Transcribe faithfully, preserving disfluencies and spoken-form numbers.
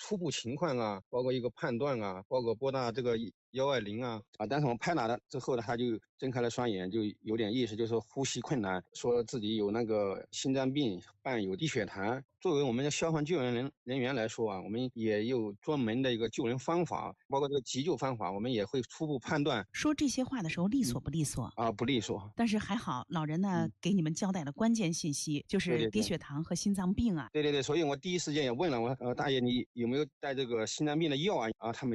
初步情况啊，包括一个判断啊，包括拨打这个一二零啊啊，但是我们拍打了之后呢，他就睁开了双眼，就有点意识，就是说呼吸困难，说自己有那个心脏病，伴有低血糖。作为我们的消防救援人人员来说啊，我们也有专门的一个救人方法，包括这个急救方法，我们也会初步判断。 说这些话的时候利索不利索？ 啊，不利索。 但是还好，老人呢、 嗯、 给你们交代了关键信息，就是低血糖和心脏病啊。 对对对，所以我第一时间也问了我，呃，大爷你有没有带这个心脏病的药啊？啊，他们。